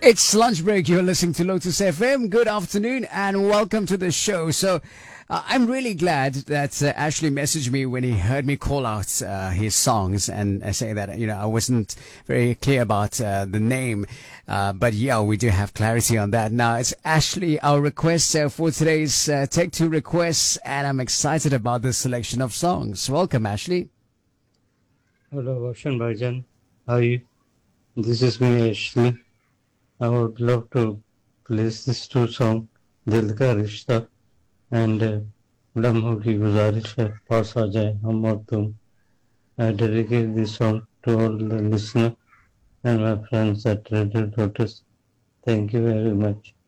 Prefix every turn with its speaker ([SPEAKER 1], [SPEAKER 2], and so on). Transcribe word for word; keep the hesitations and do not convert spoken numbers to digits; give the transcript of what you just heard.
[SPEAKER 1] It's lunch break. You're listening to Lotus F M. Good afternoon and welcome to the show. So, uh, I'm really glad that uh, Ashley messaged me when he heard me call out uh, his songs and uh, say that, you know, I wasn't very clear about uh, the name. Uh, but yeah, we do have clarity on that. Now, it's Ashley, our request uh, for today's uh, Take Two requests, and I'm excited about this selection of songs. Welcome, Ashley.
[SPEAKER 2] Hello, Roshan Bhajan. How are you? This is me, Ashley. I would love to place this two song, Dil Ka Rishta and uh, Lamho Ki Guzarish Hai, Paas Aa Jaye Hum Aur Tum. I dedicate this song to all the listeners and my friends at Radio Lotus. Thank you very much.